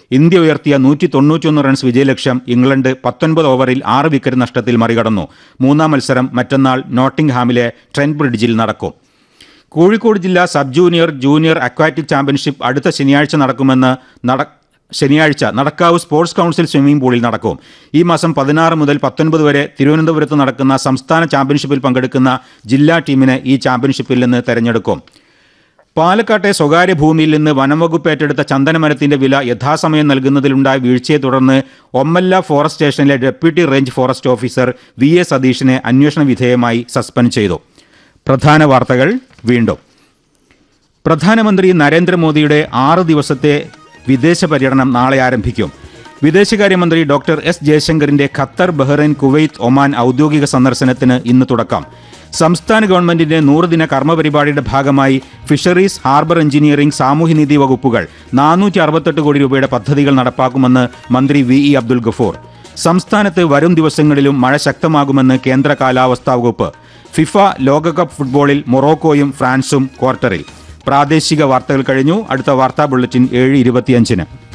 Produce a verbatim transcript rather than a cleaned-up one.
India ഉയർത്തിയ നൂറ്റി തൊണ്ണൂറ്റിയൊന്ന് റൺസ് വിജയലക്ഷ്യം ഇംഗ്ലണ്ട് പത്തൊൻപത് ഓവറിൽ ആറ് വിക്കറ്റ് നഷ്ടത്തിൽ മറികടന്നു. മൂന്നാം മത്സരം മറ്റന്നാൾ നോട്ടിംഗ്ഹാമിലെ ട്രെന്റ് ബ്രിഡ്ജിൽ നടക്കും. കോഴിക്കോട് ജില്ലാ sub junior junior aquatic championship അടുത്ത ശനിയാഴ്ച നടക്കുമെന്ന് നട ശനിയാഴ്ച നടക്കാവ് സ്പോർട്സ് കൗൺസിൽ സ്വിമ്മിംഗ് പൂളിൽ നടക്കും. ഈ മാസം പതിനാറ് മുതൽ പത്തൊൻപത് വരെ തിരുവനന്തപുരത്ത് നടക്കുന്ന സംസ്ഥാന ചാമ്പ്യൻഷിപ്പിൽ പങ്കെടുക്കുന്ന ജില്ലാ ടീമിനെ ഈ ചാമ്പ്യൻഷിപ്പിൽ നിന്ന് തെരഞ്ഞെടുക്കും. പാലക്കാട്ടെ സ്വകാര്യ ഭൂമിയിൽ നിന്ന് വനംവകുപ്പ് ഏറ്റെടുത്ത ചന്ദനമരത്തിന്റെ വില യഥാസമയം നൽകുന്നതിലുണ്ടായ വീഴ്ചയെ തുടർന്ന് ഒമ്മല്ല ഫോറസ്റ്റ് സ്റ്റേഷനിലെ deputy range forest officer V A സതീഷിനെ അന്വേഷണ വിധേയമായി സസ്പെൻഡ് ചെയ്തു. പ്രധാന വാർത്തകൾ വീണ്ടും. പ്രധാനമന്ത്രി നരേന്ദ്രമോദിയുടെ ആറ് ദിവസത്തെ വിദേശ പര്യടനം നാളെ ആരംഭിക്കും. വിദേശകാര്യമന്ത്രി doctor S ജയശങ്കറിന്റെ Qatar, Bahrain, Kuwait, Oman ഔദ്യോഗിക സന്ദർശനത്തിന് ഇന്ന് തുടക്കം. സംസ്ഥാന ഗവൺമെന്റിന്റെ നൂറുദിന കർമ്മപരിപാടിയുടെ ഭാഗമായി ഫിഷറീസ്, ഹാർബർ എഞ്ചിനീയറിംഗ്, സാമൂഹ്യനീതി വകുപ്പുകൾ നാനൂറ്റി അറുപത്തെട്ട് കോടി രൂപയുടെ പദ്ധതികൾ നടപ്പാക്കുമെന്ന് മന്ത്രി വി ഇ അബ്ദുൽ ഗഫൂർ. സംസ്ഥാനത്ത് വരും ദിവസങ്ങളിലും മഴ ശക്തമാകുമെന്ന് കേന്ദ്ര കാലാവസ്ഥാ വകുപ്പ്. ഫിഫ ലോകകപ്പ് ഫുട്ബോളിൽ മൊറോക്കോയും ഫ്രാൻസും ക്വാർട്ടറിൽ. പ്രാദേശിക വാർത്തകൾ കഴിഞ്ഞു. അടുത്ത വാർത്താ ബുള്ളറ്റിൻ ഏഴ് ഇരുപത്തിയഞ്ചിന്.